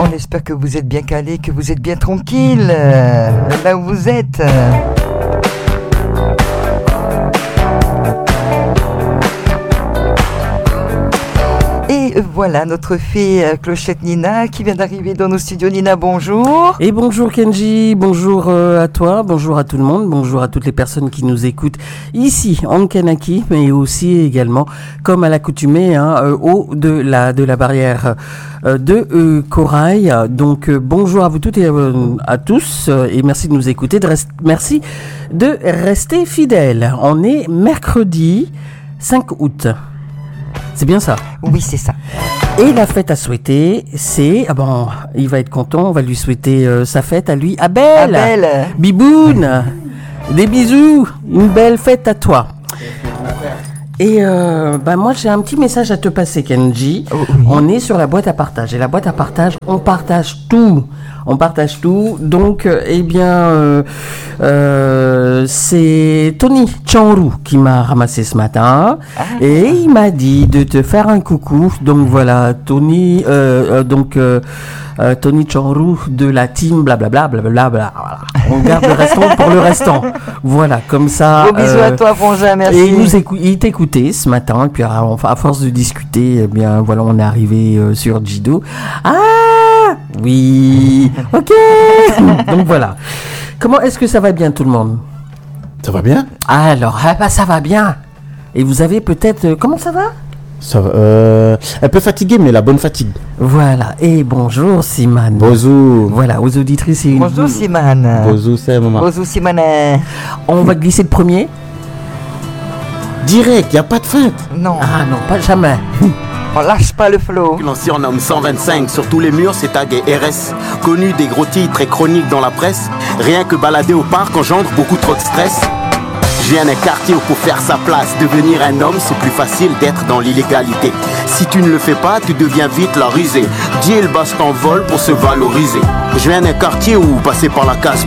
On espère que vous êtes bien calés, que vous êtes bien tranquille là où vous êtes. Et voilà notre fée Clochette Nina qui vient d'arriver dans nos studios. Nina, bonjour. Et bonjour Kenji, bonjour à toi, bonjour à tout le monde, bonjour à toutes les personnes qui nous écoutent ici en Kanaki, mais aussi également, comme à l'accoutumée, de la barrière de Corail. Donc bonjour à vous toutes et à tous, et merci de nous écouter, merci de rester fidèles. On est mercredi 5 août. C'est bien ça? Oui, c'est ça. Et la fête à souhaiter, c'est... Ah bon, il va être content, on va lui souhaiter sa fête à lui. Abel, Biboun, des bisous, une belle fête à toi. Et moi j'ai un petit message à te passer, Kenji. Oh, oui. On est sur la boîte à partage. Et la boîte à partage, on partage tout. On partage tout. Donc, c'est Tony Chanrou qui m'a ramassé ce matin. Et il m'a dit de te faire un coucou. Donc voilà, Tony Chanrou de la team blablabla. Voilà. On garde le restant pour le restant. Voilà, comme ça. Gros bisous à toi, Frangin, merci. Et il t'écoutait ce matin. Et puis à force de discuter, eh bien voilà, on est arrivé sur Jido. Ah oui, ok. Donc voilà. Comment est-ce que ça va bien tout le monde? Ça va bien? Alors, ça va bien. Et vous avez peut-être... comment ça va? Ça va, un peu fatigué, mais la bonne fatigue. Voilà. Et bonjour Simane. Bonjour. Voilà, aux auditrices et... Bonjour Simane. Bonjour, c'est maman. Bonjour Simane. On va glisser le premier? Direct, y a pas de feinte. Non. Ah non, pas jamais. On lâche pas le flow. L'on surnomme 125, sur tous les murs c'est tagué RS. Connu des gros titres et chroniques dans la presse. Rien que balader au parc engendre beaucoup trop de stress. Je viens d'un quartier où pour faire sa place, devenir un homme c'est plus facile d'être dans l'illégalité. Si tu ne le fais pas, tu deviens vite la rusée. Dieu le basse t'envole pour se valoriser. Je viens d'un quartier où passer par la case